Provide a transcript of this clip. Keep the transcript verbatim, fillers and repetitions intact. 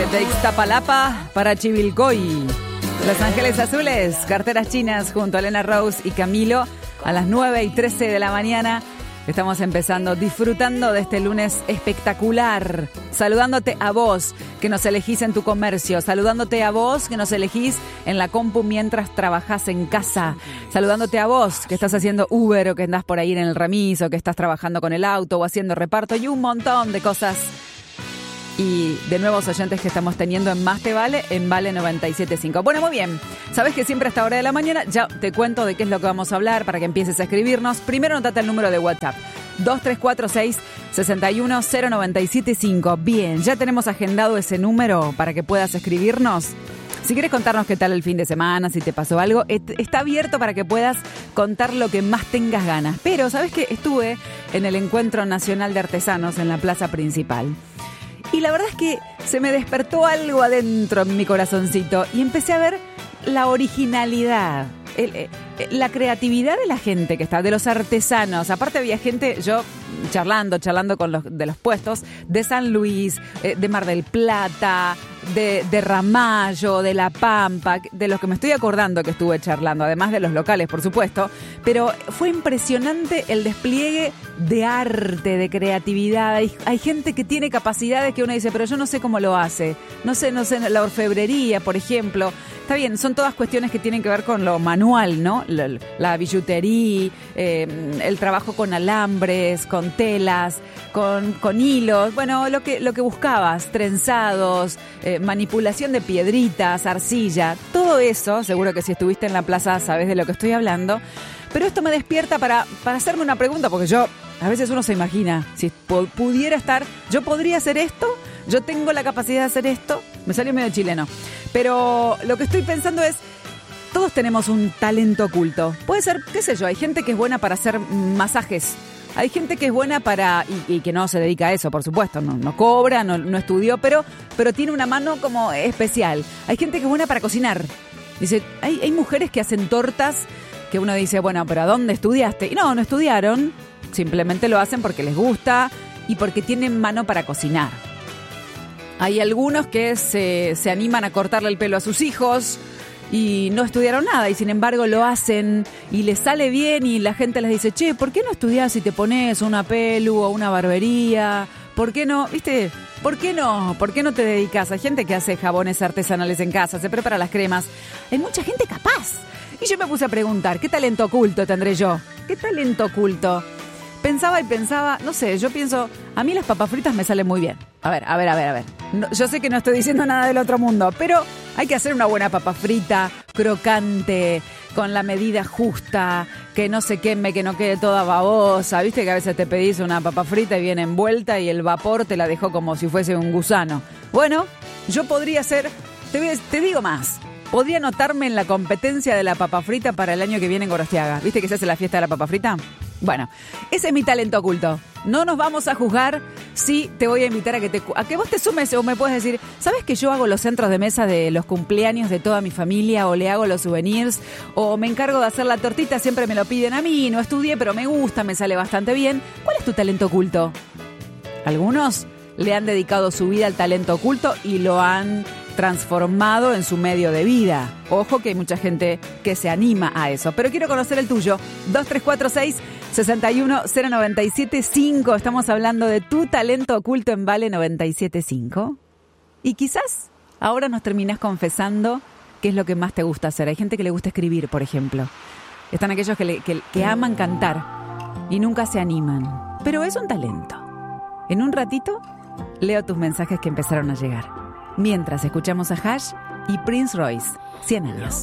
De Ixtapalapa para Chivilcoy. Los Ángeles Azules, Carteras Chinas junto a Elena Rose y Camilo a las nueve y trece de la mañana. Estamos empezando, disfrutando de este lunes espectacular. Saludándote a vos que nos elegís en tu comercio. Saludándote a vos que nos elegís en la compu mientras trabajás en casa. Saludándote a vos que estás haciendo Uber o que andás por ahí en el remis o que estás trabajando con el auto o haciendo reparto y un montón de cosas. Y de nuevos oyentes que estamos teniendo en Más Te Vale, en Vale noventa y siete punto cinco. Bueno, muy bien. Sabes que siempre a esta hora de la mañana ya te cuento de qué es lo que vamos a hablar para que empieces a escribirnos. Primero anotate el número de WhatsApp. dos tres cuatro seis, seis uno cero nueve siete cinco. Bien, ya tenemos agendado ese número para que puedas escribirnos. Si quieres contarnos qué tal el fin de semana, si te pasó algo, está abierto para que puedas contar lo que más tengas ganas. Pero, ¿sabes qué? Estuve en el Encuentro Nacional de Artesanos en la plaza principal. Y la verdad es que se me despertó algo adentro en mi corazoncito y empecé a ver la originalidad, el, el, la creatividad de la gente que está, de los artesanos. Aparte había gente, yo charlando, charlando con los de los puestos de San Luis, eh, de Mar del Plata, de, de Ramallo, de La Pampa, de los que me estoy acordando que estuve charlando, además de los locales, por supuesto. Pero fue impresionante el despliegue de arte, de creatividad. Hay, hay gente que tiene capacidades que uno dice, pero yo no sé cómo lo hace. No sé, no sé, la orfebrería, por ejemplo. Está bien, son todas cuestiones que tienen que ver con lo manual, ¿no? La, la billutería, eh, el trabajo con alambres, con telas, con, con hilos. Bueno, lo que, lo que buscabas, trenzados, eh, manipulación de piedritas, arcilla. Todo eso, seguro que si estuviste en la plaza sabes de lo que estoy hablando. Pero esto me despierta para, para hacerme una pregunta, porque yo, a veces uno se imagina, si pudiera estar, yo podría hacer esto, yo tengo la capacidad de hacer esto, me salió medio chileno, pero lo que estoy pensando es, todos tenemos un talento oculto. Puede ser, qué sé yo, hay gente que es buena para hacer masajes, hay gente que es buena para, y, y que no se dedica a eso, por supuesto, no, no cobra, no, no estudió, pero, pero tiene una mano como especial. Hay gente que es buena para cocinar. Dice, hay, hay mujeres que hacen tortas que uno dice, bueno, pero ¿a dónde estudiaste? Y no, no estudiaron, simplemente lo hacen porque les gusta y porque tienen mano para cocinar. Hay algunos que se, se animan a cortarle el pelo a sus hijos y no estudiaron nada y sin embargo lo hacen y les sale bien y la gente les dice, che, ¿por qué no estudiás si te pones una pelu o una barbería? ¿Por qué no? ¿Viste? ¿Por qué no? ¿Por qué no te dedicas? Hay gente que hace jabones artesanales en casa, se prepara las cremas. Hay mucha gente capaz. Y yo me puse a preguntar, ¿qué talento oculto tendré yo? ¿Qué talento oculto? Pensaba y pensaba, no sé, yo pienso, a mí las papas fritas me salen muy bien. A ver, a ver, a ver, a ver. No, yo sé que no estoy diciendo nada del otro mundo, pero hay que hacer una buena papa frita, crocante, con la medida justa, que no se queme, que no quede toda babosa. Viste que a veces te pedís una papa frita y viene envuelta y el vapor te la dejó como si fuese un gusano. Bueno, yo podría ser, te, te digo más. Podría anotarme en la competencia de la papa frita para el año que viene en Gorostiaga. ¿Viste que se hace la fiesta de la papa frita? Bueno, ese es mi talento oculto. No nos vamos a juzgar. Sí, te voy a invitar a que, te, a que vos te sumes o me puedes decir, ¿sabes que yo hago los centros de mesa de los cumpleaños de toda mi familia o le hago los souvenirs o me encargo de hacer la tortita? Siempre me lo piden a mí, no estudié, pero me gusta, me sale bastante bien. ¿Cuál es tu talento oculto? Algunos le han dedicado su vida al talento oculto y lo han transformado en su medio de vida. Ojo que hay mucha gente que se anima a eso. Pero quiero conocer el tuyo. dos tres cuatro seis, seis uno cero nueve siete cinco. Estamos hablando de tu talento oculto en Vale noventa y siete punto cinco. Y quizás ahora nos terminás confesando qué es lo que más te gusta hacer. Hay gente que le gusta escribir, por ejemplo. Están aquellos que, le, que, que aman cantar y nunca se animan. Pero es un talento. En un ratito leo tus mensajes que empezaron a llegar. Mientras escuchamos a Hash y Prince Royce, cien años.